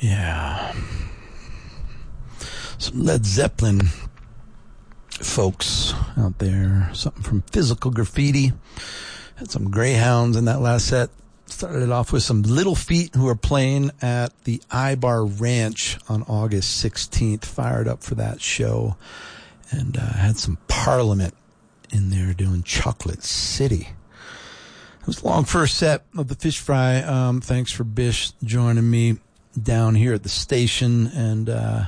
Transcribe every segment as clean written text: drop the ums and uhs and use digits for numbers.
Yeah. Some Led Zeppelin folks out there. Something from Physical Graffiti. Had some Greyhounds in that last set. Started it off with some Little Feat, who are playing at the Ibar Ranch on August 16th. Fired up for that show. And had some Parliament in there doing Chocolate City. It was a long first set of the Fish Fry. Thanks for Bish joining me down here at the station and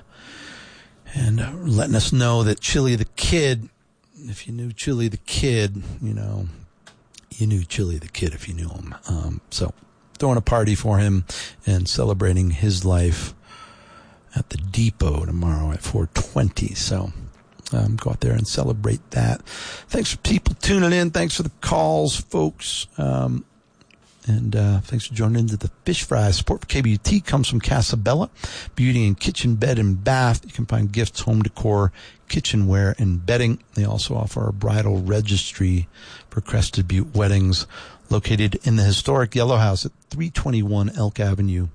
letting us know that Chili the Kid, if you knew Chili the Kid, you knew Chili the Kid if you knew him. So throwing a party for him and celebrating his life at the Depot tomorrow at 4:20. So go out there and celebrate that. Thanks for people tuning in. Thanks for the calls, folks. And thanks for joining into the Fish Fry. Support for KBUT comes from Casabella, beauty and kitchen, bed, and bath. You can find gifts, home decor, kitchenware, and bedding. They also offer a bridal registry for Crested Butte weddings, located in the historic Yellow House at 321 Elk Avenue,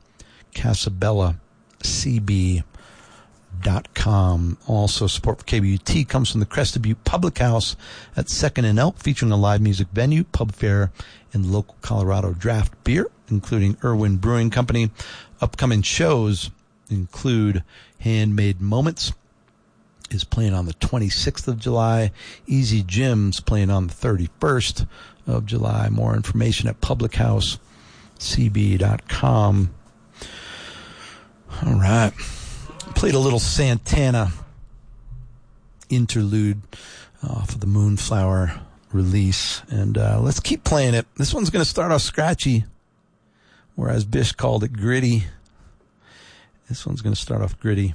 CasabellaCB.com. Also, support for KBUT comes from the Crested Butte Public House at 2nd and Elk, featuring a live music venue, pub fare, and local Colorado draft beer, including Irwin Brewing Company. Upcoming shows include Handmade Moments is playing on the 26th of July. Easy Jim's playing on the 31st of July. More information at publichousecb.com. All right. Played a little Santana interlude off of the Moonflower release, and let's keep playing it. This one's going to start off scratchy, whereas Bish called it gritty. This one's going to start off gritty.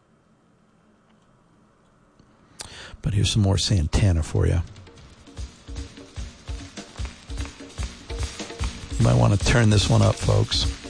But here's some more Santana for you. You might want to turn this one up, folks.